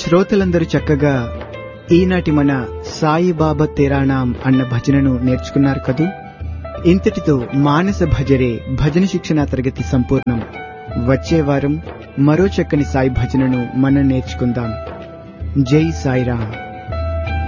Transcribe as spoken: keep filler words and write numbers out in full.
శ్రోతలందరూ చక్కగా ఈనాటి మన సాయిబాబా తెరానాం అన్న భజనను నేర్చుకున్నారు కదూ. ఇంతటితో మానస భజరే భజన శిక్షణా తరగతి సంపూర్ణం. వచ్చే వారం మరో చక్కని సాయి భజనను మనం నేర్చుకుందాం. జై సాయిరాం.